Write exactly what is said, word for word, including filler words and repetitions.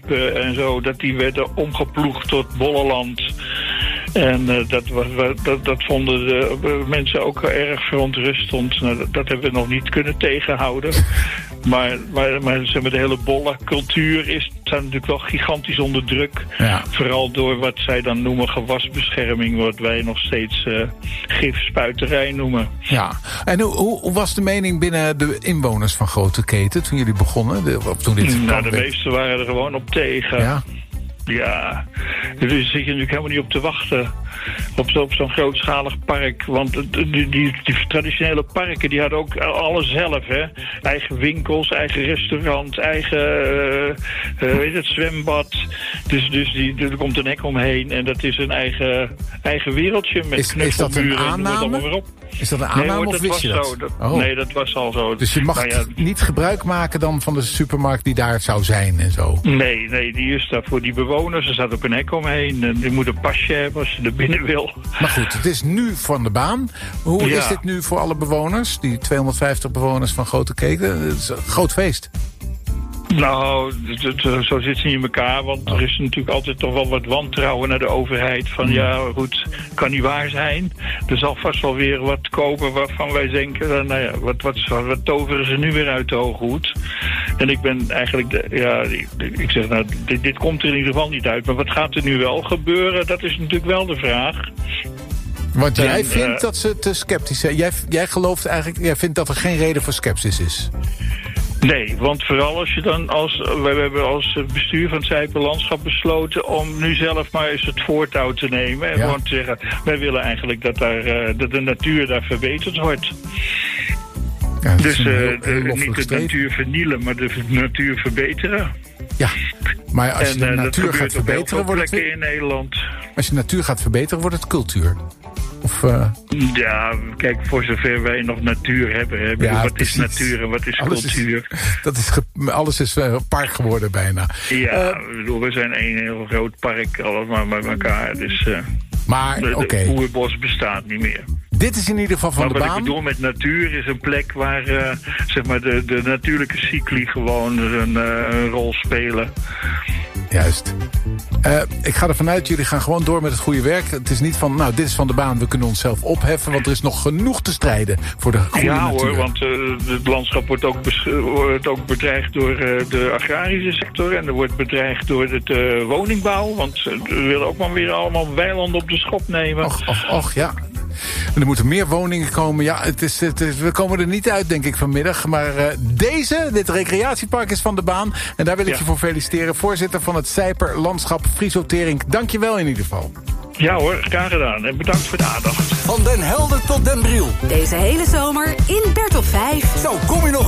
Epe en zo, dat die werden omgeploegd tot Bolleland. En uh, dat, was, dat, dat vonden de uh, mensen ook erg verontrustend. Nou, dat, dat hebben we nog niet kunnen tegenhouden. Maar, maar, maar zeg maar, de hele bollencultuur is staat natuurlijk wel gigantisch onder druk. Ja. Vooral door wat zij dan noemen gewasbescherming, wat wij nog steeds uh, gifspuiterij noemen. Ja, en hoe, hoe was de mening binnen de inwoners van Grote Keten toen jullie begonnen? De, of toen dit nou, de meesten waren er gewoon op tegen. Ja. Ja, dus zit je natuurlijk helemaal niet op te wachten op, zo, op zo'n grootschalig park. Want die, die, die traditionele parken, die hadden ook alles zelf, hè. Eigen winkels, eigen restaurant, eigen uh, uh, weet het, zwembad. Dus, dus die, er komt een hek omheen en dat is een eigen, eigen wereldje met is, is dat een aanname? Is dat een aanname, nee, hoor, of dat wist je dat? Zo, dat oh. Nee, dat was al zo. Dus je mag nou ja, niet gebruik maken dan van de supermarkt die daar zou zijn en zo? Nee, nee, die is daar voor die bewoners. Er staat ook een hek omheen. En die moet een pasje hebben als je er binnen wil. Maar goed, het is nu van de baan. Hoe ja. is dit nu voor alle bewoners? Die tweehonderdvijftig bewoners van Grote Keten. Het is een groot feest. Nou, zo zit ze niet in elkaar, want er is natuurlijk altijd toch wel wat wantrouwen naar de overheid. Van ja, goed, kan niet waar zijn. Er zal vast wel weer wat komen waarvan wij denken, nou ja, wat, wat, wat toveren ze nu weer uit de hoge hoed. En ik ben eigenlijk, de, ja, ik zeg nou, dit, dit komt er in ieder geval niet uit. Maar wat gaat er nu wel gebeuren, dat is natuurlijk wel de vraag. Want jij en, vindt uh, dat ze te sceptisch zijn. Jij, jij gelooft eigenlijk, jij vindt dat er geen reden voor sceptisch is. Nee, want vooral als je dan als... We hebben als bestuur van het Sijpenlandschap besloten om nu zelf maar eens het voortouw te nemen. En ja. gewoon te zeggen, wij willen eigenlijk dat, daar, uh, dat de natuur daar verbeterd wordt. Ja, dus uh, heel, heel de, niet de streep. natuur vernielen, maar de natuur verbeteren. Ja, maar als je en, de uh, natuur gaat verbeteren, wordt het... in Nederland. Als je de natuur gaat verbeteren, wordt het cultuur. Of, uh... Ja, kijk, voor zover wij nog natuur hebben. hebben ja, wat precies. is natuur en wat is alles cultuur? Is, dat is ge- alles is uh, park geworden bijna. Ja, uh, bedoel, we zijn één heel groot park, allemaal met elkaar. Dus uh, maar, de, okay. de oerbos bestaat niet meer. Dit is in ieder geval van maar de baan. Wat ik bedoel met natuur is een plek waar uh, zeg maar de, de natuurlijke cycli gewoon een, uh, een rol spelen. Juist. Uh, ik ga ervan uit, jullie gaan gewoon door met het goede werk. Het is niet van, nou, dit is van de baan, we kunnen onszelf opheffen. Want er is nog genoeg te strijden voor de goede ja, natuur. Ja hoor, want uh, het landschap wordt ook, bes- wordt ook bedreigd door uh, de agrarische sector. En er wordt bedreigd door de uh, woningbouw. Want uh, we willen ook maar weer allemaal weilanden op de schop nemen. Och, och, och, ja. En er moeten meer woningen komen. Ja, het is, het is, we komen er niet uit, denk ik, vanmiddag. Maar uh, deze, dit recreatiepark is van de baan. En daar wil ik ja. je voor feliciteren. Voorzitter van het Sijperlandschap Friso Terink. Dank je wel in ieder geval. Ja hoor, graag gedaan. En bedankt voor de aandacht. Van Den Helder tot Den Briel. Deze hele zomer in Bert op vijf. Zo kom je nog